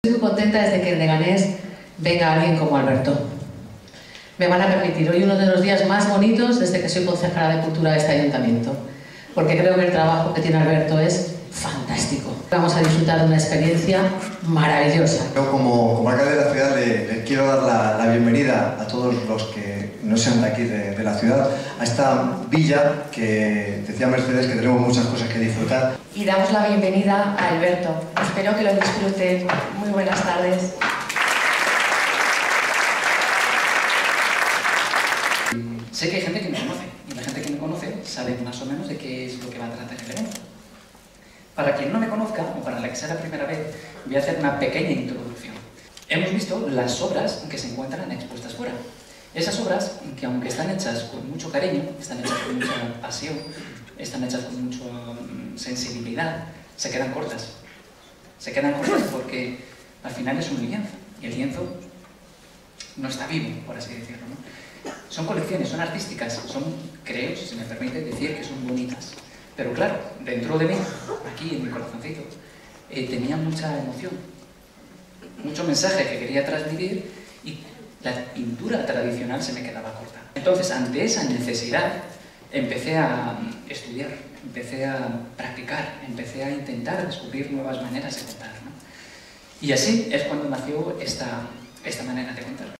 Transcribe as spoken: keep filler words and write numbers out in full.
Estoy muy contenta desde que en Leganés venga alguien como Alberto. Me van a permitir hoy uno de los días más bonitos desde que soy concejala de Cultura de este ayuntamiento, porque creo que el trabajo que tiene Alberto es fantástico. Vamos a disfrutar de una experiencia maravillosa. Yo como, como alcalde de la ciudad le, le quiero dar la, la bienvenida a todos los que no sean de aquí, de, de la ciudad, a esta villa que decía Mercedes que tenemos muchas cosas que disfrutar. Y damos la bienvenida a Alberto. Espero que lo disfruten. Muy buenas tardes. Sé que hay gente que me conoce, y la gente que me conoce sabe más o menos de qué es lo que va a tratar el evento. Para quien no me conozca, o para la que sea la primera vez, voy a hacer una pequeña introducción. Hemos visto las obras que se encuentran expuestas fuera. Esas obras, que aunque están hechas con mucho cariño, están hechas con mucha pasión, están hechas con mucha sensibilidad, se quedan cortas. Se quedan cortas porque al final es un lienzo, y el lienzo no está vivo, por así decirlo, ¿no? Son colecciones, son artísticas, son, creo, si se me permite decir, que son bonitas. Pero claro, dentro de mí, aquí en mi corazoncito, eh, tenía mucha emoción, mucho mensaje que quería transmitir y la pintura tradicional se me quedaba corta. Entonces, ante esa necesidad, empecé a estudiar, empecé a practicar, empecé a intentar descubrir nuevas maneras de contar, ¿no? Y así es cuando nació esta, esta manera de contar.